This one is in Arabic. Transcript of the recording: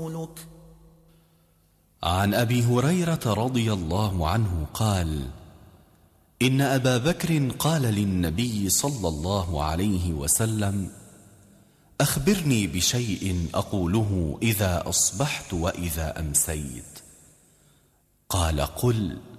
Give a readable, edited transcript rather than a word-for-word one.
قولك. عن أبي هريرة رضي الله عنه قال: إن أبا بكر قال للنبي صلى الله عليه وسلم: أخبرني بشيء أقوله إذا أصبحت وإذا أمسيت. قال: قل: